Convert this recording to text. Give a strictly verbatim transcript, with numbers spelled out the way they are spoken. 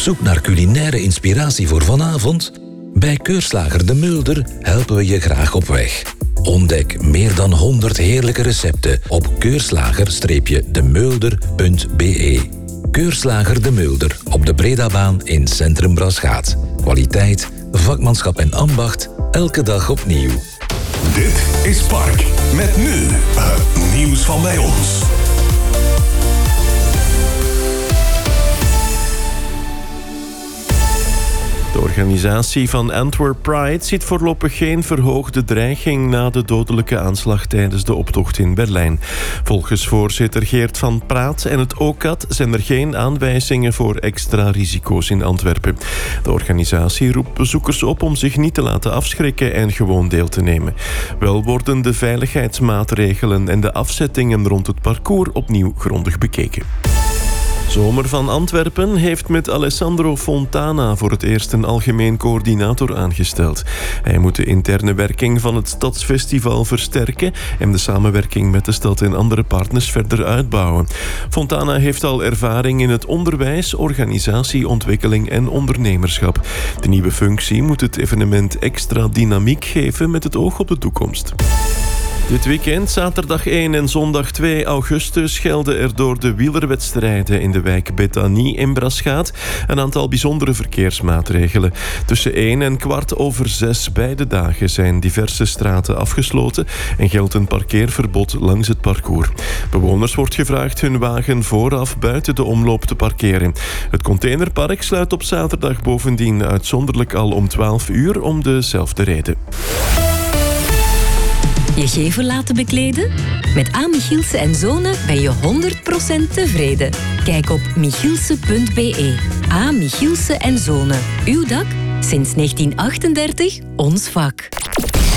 zoek naar culinaire inspiratie voor vanavond? Bij Keurslager De Mulder helpen we je graag op weg. Ontdek meer dan honderd heerlijke recepten op keurslager de mulder punt b e. Keurslager De Mulder op de Bredabaan in Centrum Braschaat. Kwaliteit, vakmanschap en ambacht, elke dag opnieuw. Dit is Park. Met nu het nieuws van bij ons. De organisatie van Antwerp Pride ziet voorlopig geen verhoogde dreiging na de dodelijke aanslag tijdens de optocht in Berlijn. Volgens voorzitter Geert van Praat en het O C A T zijn er geen aanwijzingen voor extra risico's in Antwerpen. De organisatie roept bezoekers op om zich niet te laten afschrikken en gewoon deel te nemen. Wel worden de veiligheidsmaatregelen en de afzettingen rond het parcours opnieuw grondig bekeken. Zomer van Antwerpen heeft met Alessandro Fontana voor het eerst een algemeen coördinator aangesteld. Hij moet de interne werking van het Stadsfestival versterken en de samenwerking met de stad en andere partners verder uitbouwen. Fontana heeft al ervaring in het onderwijs, organisatie, ontwikkeling en ondernemerschap. De nieuwe functie moet het evenement extra dynamiek geven met het oog op de toekomst. Dit weekend, zaterdag één en zondag twee augustus, gelden er door de wielerwedstrijden in de wijk Bethanie in Braschaat een aantal bijzondere verkeersmaatregelen. Tussen één en kwart over zes beide dagen zijn diverse straten afgesloten en geldt een parkeerverbod langs het parcours. Bewoners wordt gevraagd hun wagen vooraf buiten de omloop te parkeren. Het containerpark sluit op zaterdag bovendien uitzonderlijk al om twaalf uur om dezelfde reden. Je gevel laten bekleden? Met A. Michielsen en Zonen ben je honderd procent tevreden. Kijk op michielsen punt b e. A. Michielsen en Zonen. Uw dak? Sinds negentien achtendertig ons vak.